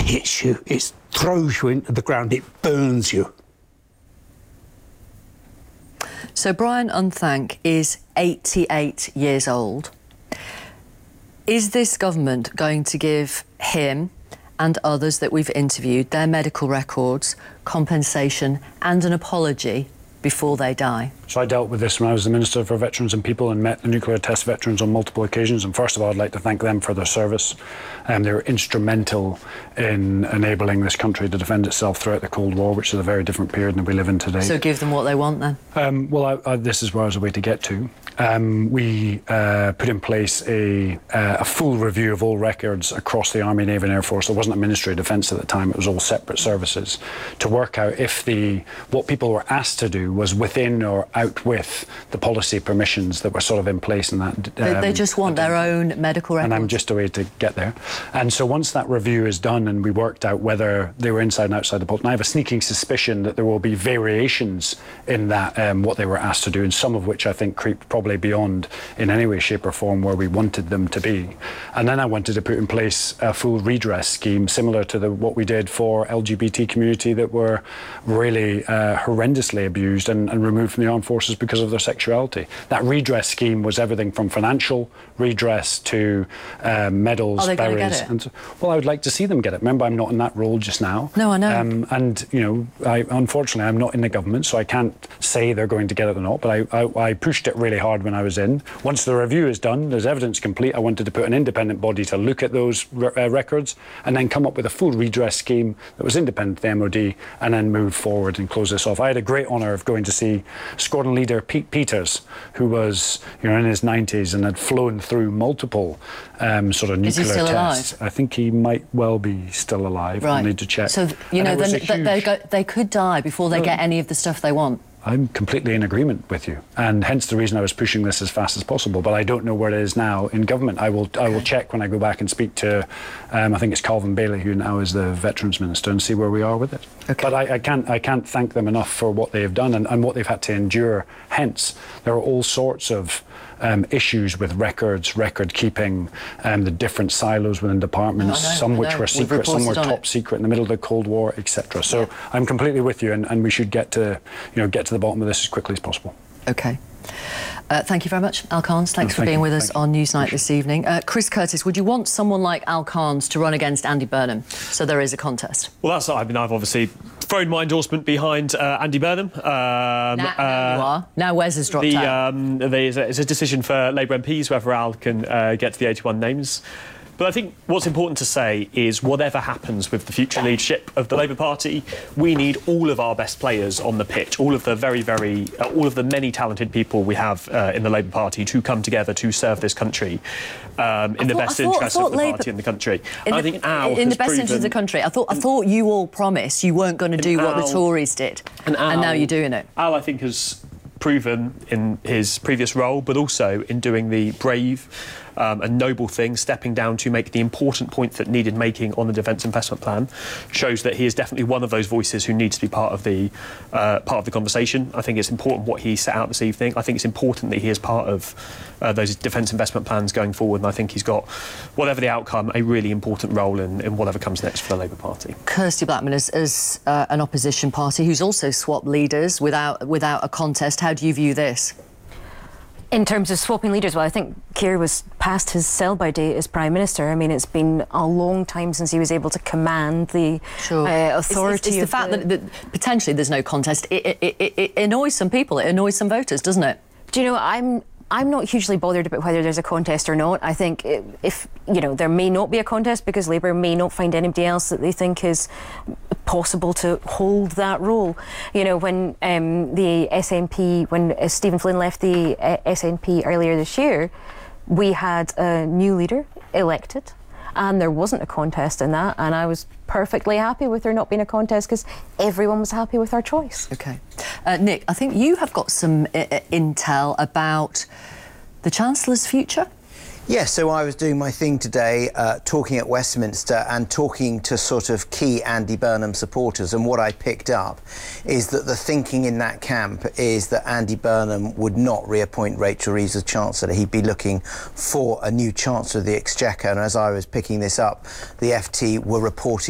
hits you, it throws you into the ground, it burns you. So Brian Unthank is 88 years old. Is this government going to give him and others that we've interviewed their medical records, compensation and an apology before they die? So I dealt with this when I was the Minister for Veterans and People and met the nuclear test veterans on multiple occasions. And first of all, I'd like to thank them for their service. They were instrumental in enabling this country to defend itself throughout the Cold War, which is a very different period than we live in today. So give them what they want then? This is where I was away to get to. We put in place a full review of all records across the Army, Navy and Air Force. There wasn't a Ministry of Defence at the time, it was all separate services, to work out if what people were asked to do was within or out with the policy permissions that were sort of in place in that. They just want their own medical records. And I'm just a way to get there. And so once that review is done and we worked out whether they were inside and outside the policy, and I have a sneaking suspicion that there will be variations in that, what they were asked to do, and some of which I think creep probably beyond in any way, shape or form where we wanted them to be. And then I wanted to put in place a full redress scheme similar to what we did for LGBT community that were really horrendously abused and removed from the armed forces because of their sexuality. That redress scheme was everything from financial redress to medals, berries. Well, I would like to see them get it. Remember, I'm not in that role just now. No, I know. And, you know, unfortunately, I'm not in the government, so I can't say they're going to get it or not, but I pushed it really hard when I was in. Once the review is done, there's evidence complete, I wanted to put an independent body to look at those records and then come up with a full redress scheme that was independent of the MOD and then move forward and close this off. I had a great honour of going to see Squadron Leader Pete Peters, who was, you know, in his 90s and had flown through multiple sort of nuclear tests. Is he still alive? I think he might well be still alive. Right. I need to check. So, you know, they could die before they get any of the stuff they want. I'm completely in agreement with you, and hence the reason I was pushing this as fast as possible. But I don't know where it is now in government. I will check when I go back and speak to, I think it's Calvin Bailey, who now is the Veterans Minister, and see where we are with it. Okay. But I can't thank them enough for what they have done and what they've had to endure. Hence, there are all sorts of issues with records, record keeping, the different silos within departments, some which were secret, some were top secret in the middle of the Cold War, etc. So I'm completely with you, and we should get to the bottom of this as quickly as possible. Okay. Thank you very much, Al Carnes. Thanks for being with us on Newsnight this evening. Chris Curtis, would you want someone like Al Carnes to run against Andy Burnham so there is a contest? Well, I've obviously thrown my endorsement behind Andy Burnham. Now you are. Now Wes has dropped out. It's a decision for Labour MPs whether Al can get to the 81 names. But I think what's important to say is whatever happens with the future leadership of the Labour Party, we need all of our best players on the pitch, all of the all of the many talented people we have in the Labour Party to come together to serve this country in the best interest of the party and the country. I think Al in the best interest of the country. I thought you all promised you weren't going to do what the Tories did, and now you're doing it. Al, I think, has proven in his previous role, but also in doing the brave and noble thing, stepping down to make the important point that needed making on the Defence Investment Plan, shows that he is definitely one of those voices who needs to be part of the conversation. I think it's important what he set out this evening. I think it's important that he is part of those Defence Investment Plans going forward, and I think he's got, whatever the outcome, a really important role in whatever comes next for the Labour Party. Kirsty Blackman, as an opposition party who's also swapped leaders without a contest, how do you view this? In terms of swapping leaders, well, I think Keir was past his sell-by date as Prime Minister. I mean, it's been a long time since he was able to command the authority. It's the fact that potentially there's no contest. It annoys some people. It annoys some voters, doesn't it? Do you know, I'm not hugely bothered about whether there's a contest or not. I think if, you know, there may not be a contest because Labour may not find anybody else that they think is possible to hold that role. You know, when the SNP, when Stephen Flynn left the SNP earlier this year, we had a new leader elected, and there wasn't a contest in that, and I was perfectly happy with there not being a contest because everyone was happy with our choice. OK. Nick, I think you have got some intel about the Chancellor's future? Yes, so I was doing my thing today, talking at Westminster and talking to sort of key Andy Burnham supporters, and what I picked up is that the thinking in that camp is that Andy Burnham would not reappoint Rachel Reeves as Chancellor. He'd be looking for a new Chancellor of the Exchequer, and as I was picking this up, the FT were reporting